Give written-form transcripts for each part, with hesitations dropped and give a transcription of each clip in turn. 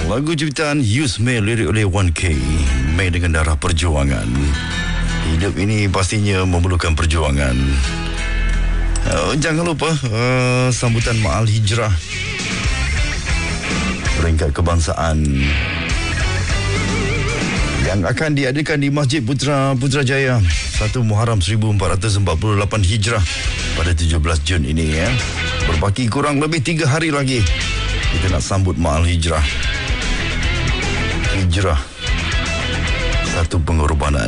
Lagu ciptaan Use May, lirik oleh 1K. May dengan darah perjuangan. Hidup ini pastinya memerlukan perjuangan. Jangan lupa sambutan Ma'al Hijrah, peringkat kebangsaan yang akan diadakan di Masjid Putrajaya 1 Muharram 1448 Hijrah pada 17 Jun ini ya. Berbaki kurang lebih 3 hari lagi kita nak sambut Ma'al Hijrah. Hijrah, satu pengorbanan.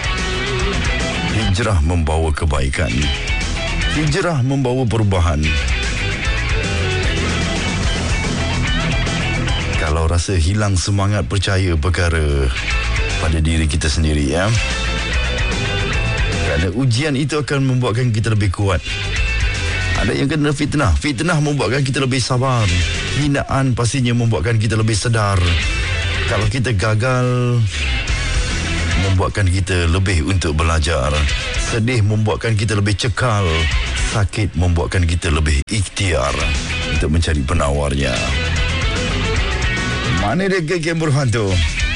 Hijrah membawa kebaikan. Hijrah membawa perubahan. Kalau rasa hilang semangat, percaya perkara pada diri kita sendiri ya. Kerana ujian itu akan membuatkan kita lebih kuat. Ada yang kena fitnah. Fitnah membuatkan kita lebih sabar. Hinaan pastinya membuatkan kita lebih sedar. Kalau kita gagal, membuatkan kita lebih untuk belajar. Sedih membuatkan kita lebih cekal. Sakit membuatkan kita lebih ikhtiar untuk mencari penawarnya. Mana dia Game Burhan tu?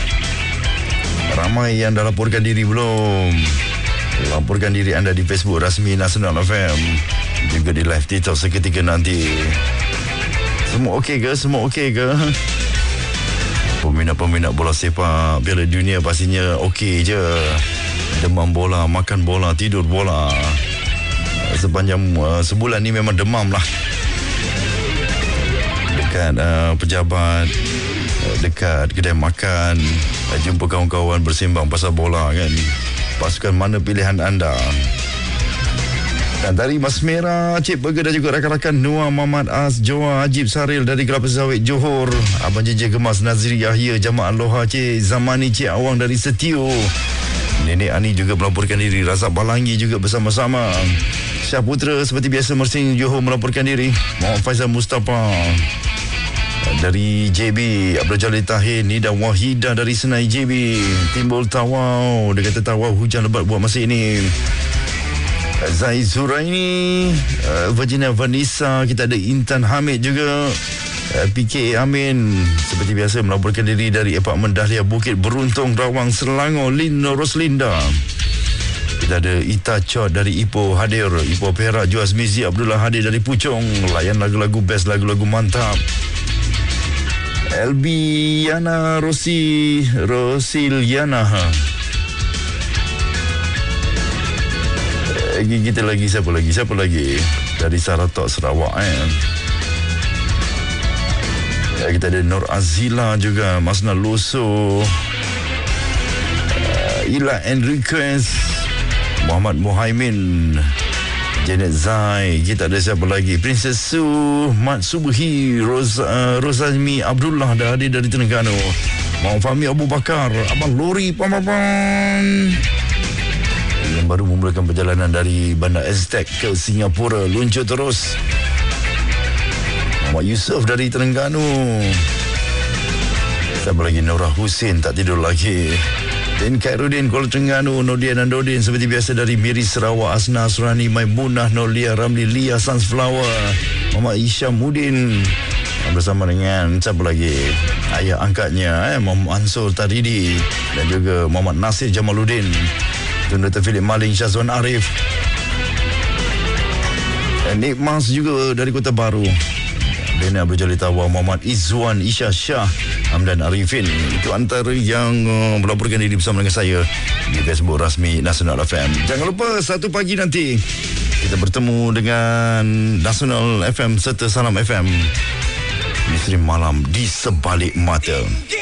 Ramai yang dah laporkan diri belum? Laporkan diri anda di Facebook rasmi Nasional FM, juga di live TikTok seketika nanti. Semua okey ke? Semua okey ke? Peminat-peminat bola sepak Piala Dunia pastinya okey je. Demam bola, makan bola, tidur bola. Sepanjang sebulan ni memang demam lah. Dekat pejabat, dekat kedai makan, jumpa kawan-kawan bersembang pasal bola kan. Pasukan mana pilihan anda? Dan dari Mas Merah, Cik Burger dan juga rakan-rakan Noah Muhammad As, Joa Ajib Saril dari Kelapa Sawit Johor, Abang Jeje Gemas Nazri Yahya, Jamaah Aloha, Cik Zamani, Cik Awang dari Setio, Nenek Ani juga melaporkan diri, Razak Balangi juga bersama-sama, Syah Putra seperti biasa Mersing Johor melaporkan diri, Muhammad Faizal Mustafa dari JB, Abdul Jalil Tahir, Nida Wahidah dari Senai JB, Timbul Tawau, dia kata tawau hujan lebat buat masa ini. Zai Zuraini, Virginia Vanessa, kita ada Intan Hamid juga, PK Amin seperti biasa melaporkan diri dari Apartmen Dahlia Bukit Beruntung Rawang Selangor, Lino Roslinda. Kita ada Ita Chot dari Ipoh hadir, Ipoh Perak, Juaz Mizi Abdullah hadir dari Puchong, layan lagu-lagu best, lagu-lagu mantap. Elbiana Rosiliana. Kita lagi siapa lagi dari Saratok Sarawak kita ada Nur Azila juga, Masna Loso, Ila Enriquez, Muhammad Muhaimin, Janet Zai. Kita ada siapa lagi? Princess Su, Mat Subhi, Rozami Abdullah dah hadir dari Terengganu, Muhammad Fahmi Abu Bakar, Abang Lori Pamapan yang baru memulakan perjalanan dari Bandar Aztec ke Singapura, luncur terus. Muhammad Yusof dari Terengganu. Siapa lagi? Norah Hussein tak tidur lagi. Dan Khairuddin Kuala Terengganu, Nodian dan Dodin seperti biasa dari Miri Sarawak, Asna Asrani, Maimunah, Nolia Ramli, Lia Sunflower, Muhammad Isyam Udin bersama dengan siapa lagi? Ayah angkatnya Muhammad Ansur Taridi dan juga Muhammad Nasir Jamaluddin, Tun Dr. Philip Maling, Syazwan Arif, Nik Mas juga dari Kota Baru, Dena Abdul Jalil Tawa, Muhammad Izzuan, Isya Shah, Hamdan Arifin. Itu antara yang melaporkan diri bersama dengan saya di Facebook rasmi Nasional FM. Jangan lupa 1 pagi nanti kita bertemu dengan Nasional FM serta Salam FM, Misteri Malam di Sebalik Mata.